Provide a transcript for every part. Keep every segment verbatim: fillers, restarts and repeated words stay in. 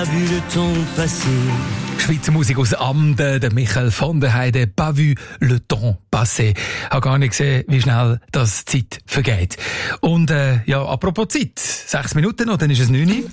Schweizer Musik aus Amden, der Michael von der Heide, «Pas vu le temps passer». Ich habe gar nicht gesehen, wie schnell das Zeit vergeht. Und äh, ja, apropos Zeit, sechs Minuten noch, dann ist es neun Uhr.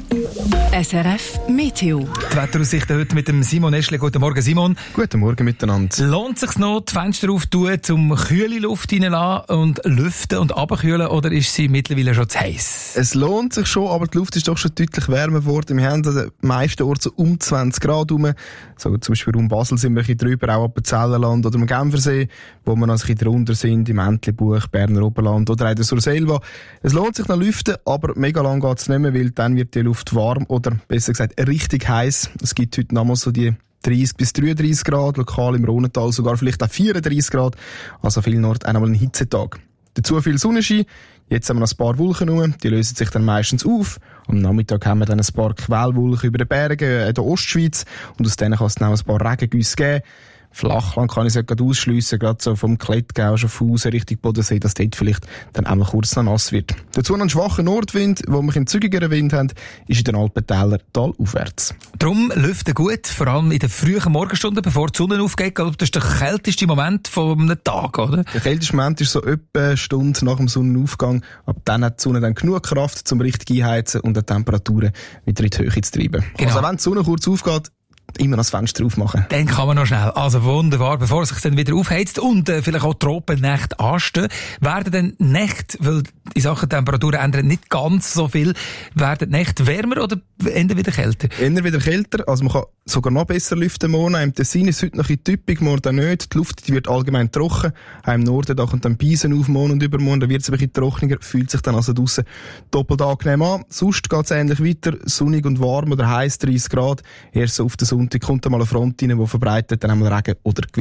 S R F Meteo. Die Wetteraussicht heute mit dem Simon Eschle. Guten Morgen, Simon. Guten Morgen miteinander. Lohnt es sich noch, die Fenster aufzutun, um kühle Luft reinzulassen und lüften und runterkühlen, oder ist sie mittlerweile schon zu heiß? Es lohnt sich schon, aber die Luft ist doch schon deutlich wärmer geworden. Wir haben an den meisten Orten so um zwanzig Grad rum. So, zum Beispiel um Basel sind wir ein bisschen drüber, auch Appenzellerland oder am Genfersee, wo wir noch ein bisschen drunter sind, im Entlebuch, Berner Oberland oder auch der Surselva. Es lohnt sich noch lüften, aber mega lang geht es nicht mehr, weil dann wird die Luft warm oder besser gesagt richtig heiß. Es gibt heute noch mal so die dreißig bis dreiunddreißig Grad, lokal im Rhonental sogar vielleicht auch vierunddreißig Grad, also an vielen Orten auch einmal ein Hitzetag. Dazu viel Sonnenschein, jetzt haben wir noch ein paar Wolken rum, die lösen sich dann meistens auf. Am Nachmittag haben wir dann ein paar Quellwolken über den Bergen in der Ostschweiz und aus denen kann es dann auch ein paar Regengüsse geben. Flachland kann ich es gerade ausschliessen, gerade so vom Klettgau, Schaffhausen Richtung Bodensee, dass dort vielleicht dann auch mal kurz noch nass wird. Dazu noch ein schwacher Nordwind, wo wir einen zügigeren Wind haben, ist in den Alpentäler talaufwärts. Darum lüften gut, vor allem in den frühen Morgenstunden, bevor die Sonne aufgeht. Das ist der kälteste Moment vom Tag, oder? Der kälteste Moment ist so etwa eine Stunde nach dem Sonnenaufgang. Ab dann hat die Sonne dann genug Kraft, um richtig einheizen und die Temperaturen wieder in die Höhe zu treiben. Genau. Also wenn die Sonne kurz aufgeht, immer noch das Fenster aufmachen. Dann kann man noch schnell. Also wunderbar, bevor es sich dann wieder aufheizt und äh, vielleicht auch Tropennächte anstehen, werden dann Nächte, weil in Sachen Temperaturen ändern nicht ganz so viel, werden die Nächte wärmer oder eher wieder kälter? Eher wieder kälter, also man kann sogar noch besser lüften morgen. Im Tessin ist es heute noch ein bisschen typisch, morgen nicht. Die Luft die wird allgemein trocken. Auch im Norden da kommt dann Beisen auf, morgen und übermorgen, da wird es ein bisschen trockener, fühlt sich dann also draussen doppelt angenehm an. Sonst geht es ähnlich weiter, sonnig und warm oder heiß, dreißig Grad. Erst so auf der Sonntag kommt dann mal eine Front rein, die verbreitet dann einmal Regen oder Gewitter.